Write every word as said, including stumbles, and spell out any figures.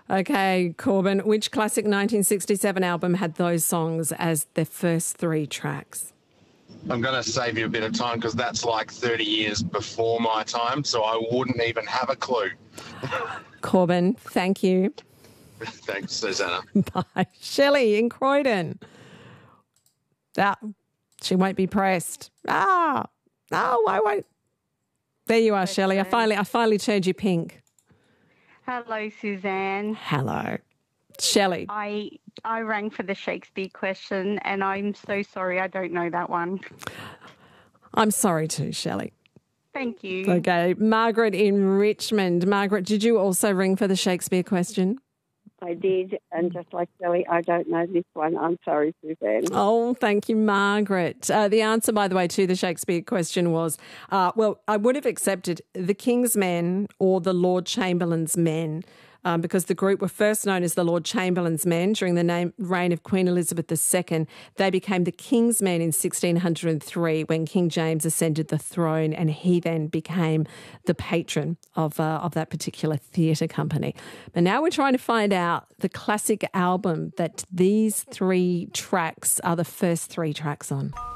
Okay, Corbin, which classic nineteen sixty-seven album had those songs as their first three tracks? I'm going to save you a bit of time because that's like thirty years before my time, so I wouldn't even have a clue. Corbin, thank you. Thanks, Susanna. Bye. Shelley in Croydon. Ah, she won't be pressed. Ah, oh, I won't. There you are, Shelley. I finally, I finally turned you pink. Hello, Suzanne. Hello. Shelley. I I rang for the Shakespeare question and I'm so sorry I don't know that one. I'm sorry too, Shelley. Thank you. Okay. Margaret in Richmond. Margaret, did you also ring for the Shakespeare question? I did, and just like Kelly, I don't know this one. I'm sorry, Suzanne. Oh, thank you, Margaret. Uh, the answer, by the way, to the Shakespeare question was, uh, well, I would have accepted the King's Men or the Lord Chamberlain's Men, um, because the group were first known as the Lord Chamberlain's Men during the name, reign of Queen Elizabeth the Second. They became the King's Men in sixteen oh three when King James ascended the throne, and he then became the patron of uh, of that particular theatre company. But now we're trying to find out the classic album that these three tracks are the first three tracks on.